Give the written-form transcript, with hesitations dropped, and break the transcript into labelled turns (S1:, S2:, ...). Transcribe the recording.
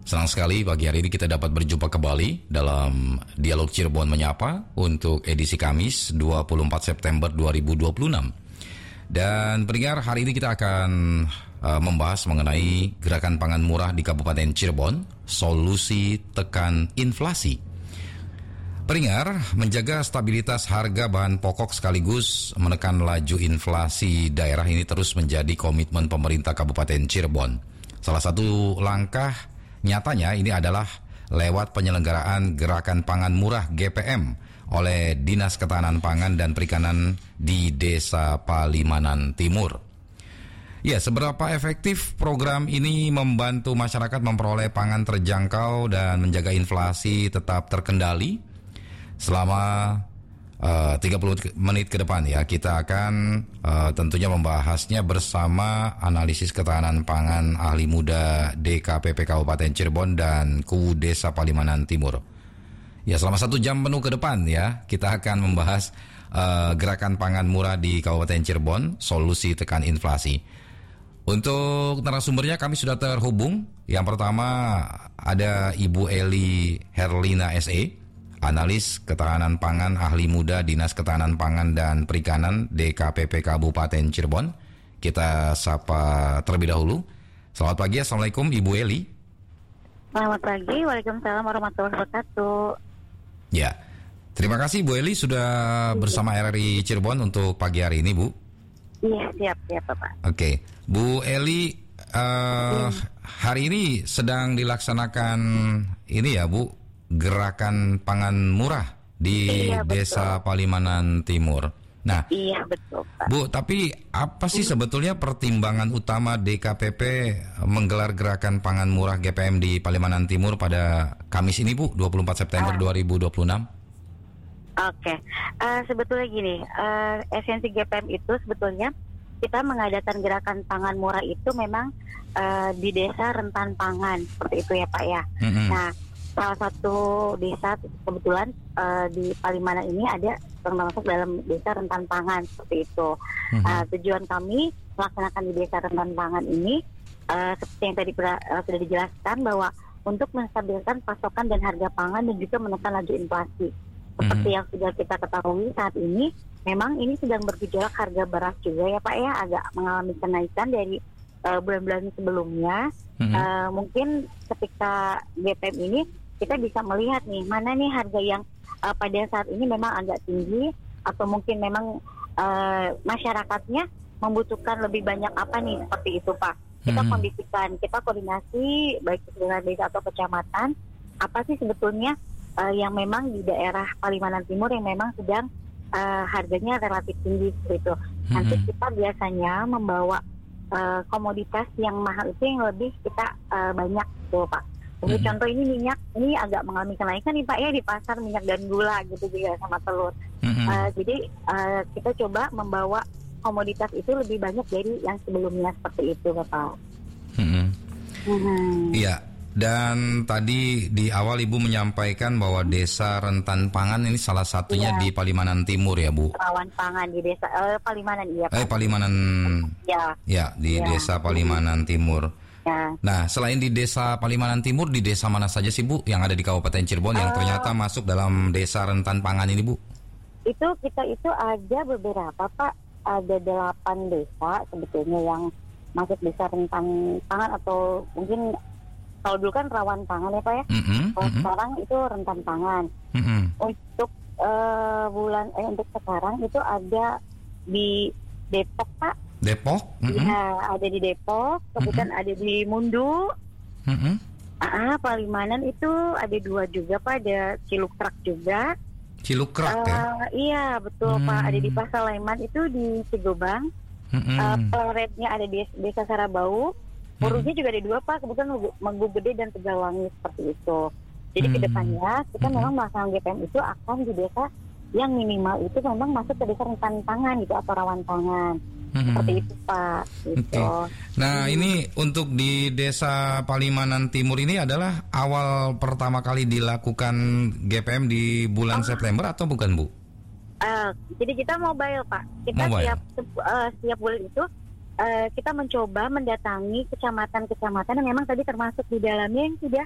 S1: Senang sekali pagi hari ini kita dapat berjumpa kembali dalam Dialog Cirebon Menyapa untuk edisi Kamis 24 September 2026. Dan pendengar, hari ini kita akan membahas mengenai gerakan pangan murah di Kabupaten Cirebon, solusi tekan inflasi. Pendengar, menjaga stabilitas harga bahan pokok sekaligus menekan laju inflasi daerah ini terus menjadi komitmen pemerintah Kabupaten Cirebon. Salah satu langkah nyatanya ini adalah lewat penyelenggaraan Gerakan Pangan Murah GPM oleh Dinas Ketahanan Pangan dan Perikanan di Desa Palimanan Timur. Ya, seberapa efektif program ini membantu masyarakat memperoleh pangan terjangkau dan menjaga inflasi tetap terkendali? Selama 30 menit ke depan ya, kita akan tentunya membahasnya bersama analisis ketahanan pangan ahli muda DKPP Kabupaten Cirebon dan KUU Desa Palimanan Timur. Ya, selama 1 jam penuh ke depan ya, kita akan membahas gerakan pangan murah di Kabupaten Cirebon, solusi tekan inflasi. Untuk narasumbernya kami sudah terhubung. Yang pertama ada Ibu Eli Herlina SE, analis ketahanan pangan ahli muda Dinas Ketahanan Pangan dan Perikanan DKPP Kabupaten Cirebon. Kita sapa terlebih dahulu. Selamat pagi, Assalamualaikum Ibu Eli.
S2: Selamat pagi, Waalaikumsalam warahmatullahi wabarakatuh.
S1: Ya, terima kasih Bu Eli sudah bersama RRI Cirebon untuk pagi hari ini, Bu.
S2: Iya, siap Bapak.
S1: Oke, Bu Eli, hari ini sedang dilaksanakan ini ya Bu, Gerakan Pangan Murah di Desa Palimanan Timur. Nah,
S2: iya betul Pak.
S1: Bu, tapi apa sih sebetulnya pertimbangan utama DKPP menggelar Gerakan Pangan Murah GPM di Palimanan Timur pada Kamis ini, Bu, 24 September 2026?
S2: Oke, sebetulnya gini, esensi GPM itu sebetulnya kita mengadakan Gerakan Pangan Murah itu memang di desa rentan pangan, seperti itu ya Pak ya. Nah, salah satu desa kebetulan di Palimanan ini ada termasuk dalam desa rentan pangan seperti itu. Tujuan kami melaksanakan di desa rentan pangan ini seperti yang tadi sudah dijelaskan bahwa untuk menstabilkan pasokan dan harga pangan dan juga menekan laju inflasi. Seperti yang sudah kita ketahui saat ini, memang ini sedang bergejolak harga beras juga ya Pak ya, agak mengalami kenaikan dari bulan-bulan sebelumnya. Mungkin ketika GPM ini kita bisa melihat nih mana nih harga yang pada saat ini memang agak tinggi atau mungkin memang masyarakatnya membutuhkan lebih banyak apa nih, seperti itu Pak. Kita kondisikan, kita koordinasi baik dengan desa atau kecamatan, apa sih sebetulnya yang memang di daerah Palimanan Timur yang memang sedang harganya relatif tinggi seperti itu. Nanti kita biasanya membawa komoditas yang mahal itu yang lebih kita banyak tuh Pak. Untuk contoh ini minyak, ini agak mengalami kenaikan nih Pak ya di pasar, minyak dan gula gitu juga sama telur. Jadi kita coba membawa komoditas itu lebih banyak dari yang sebelumnya seperti itu Bapak.
S1: Iya, dan tadi di awal Ibu menyampaikan bahwa desa rentan pangan ini salah satunya di Palimanan Timur ya Bu?
S2: Rawan pangan di desa Palimanan, iya Pak.
S1: Palimanan, ya di desa Palimanan Timur. Nah, selain di Desa Palimanan Timur, di desa mana saja sih Bu yang ada di Kabupaten Cirebon yang ternyata masuk dalam desa rentan pangan ini Bu?
S2: Itu kita itu ada beberapa Pak, ada 8 desa sebetulnya yang masuk desa rentan pangan atau mungkin kalau dulu kan rawan pangan ya Pak ya. Kalau sekarang itu rentan pangan. Untuk untuk sekarang itu ada di Depok Pak.
S1: Depok?
S2: Ya, ada di Depok, kemudian ada di Mundu. Palimanan itu ada 2 juga Pak, ada Cilukrak juga.
S1: Cilukrak ya?
S2: Iya betul Pak, ada di Pasaleman itu di Cigobang. Pelaretnya ada di Desa Sarabau. Purunya juga ada 2 Pak, kemudian Menggu Gede dan Tegalwangi seperti itu. Jadi kedepannya kita memang melaksanakan GPM itu akan di desa yang minimal itu memang masuk ke desa rentan pangan gitu atau rawan pangan. Seperti itu Pak gitu.
S1: Nah ini untuk di Desa Palimanan Timur ini adalah awal pertama kali dilakukan GPM di bulan September atau bukan Bu?
S2: Jadi kita mobile Pak. Kita setiap bulan itu kita mencoba mendatangi kecamatan-kecamatan yang memang tadi termasuk di dalamnya yang sudah